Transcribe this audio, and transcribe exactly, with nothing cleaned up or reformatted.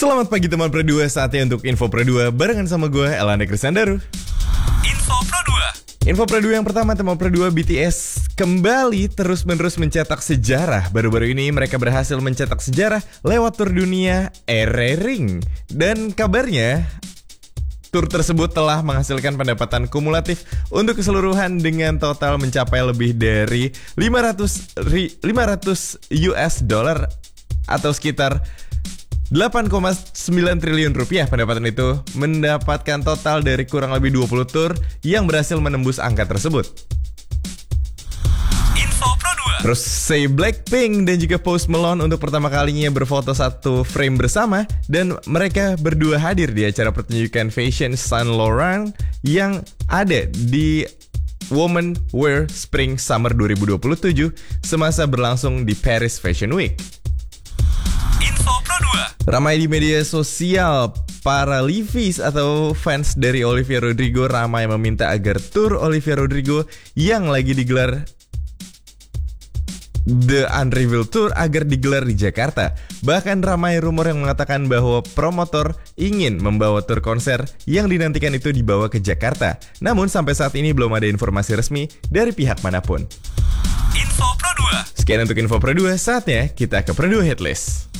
Selamat pagi teman Pro dua, saatnya untuk Info Pro dua barengan sama gue, Elane Kristandaru. Info Pro dua. Info Pro dua yang pertama, teman Pro dua, B T S kembali terus-menerus mencetak sejarah. Baru-baru ini mereka berhasil mencetak sejarah lewat tur dunia Ering. Dan kabarnya tur tersebut telah menghasilkan pendapatan kumulatif untuk keseluruhan dengan total mencapai lebih dari lima ratus U S dollar atau sekitar delapan koma sembilan triliun rupiah. Pendapatan itu mendapatkan total dari kurang lebih dua puluh tur yang berhasil menembus angka tersebut. Info Pro dua. Terus say Blackpink dan juga Post Malone untuk pertama kalinya berfoto satu frame bersama, dan mereka berdua hadir di acara pertunjukan fashion Saint Laurent yang ada di Women Wear Spring Summer dua ribu dua puluh tujuh semasa berlangsung di Paris Fashion Week. Info Pro dua. Ramai di media sosial, para Levi's atau fans dari Olivia Rodrigo ramai meminta agar tur Olivia Rodrigo yang lagi digelar The Unrevealed Tour agar digelar di Jakarta. Bahkan ramai rumor yang mengatakan bahwa promotor ingin membawa tur konser yang dinantikan itu dibawa ke Jakarta. Namun sampai saat ini belum ada informasi resmi dari pihak manapun. Info Pro dua. Sekian untuk Info Pro dua, saatnya kita ke Pro dua Hitlist.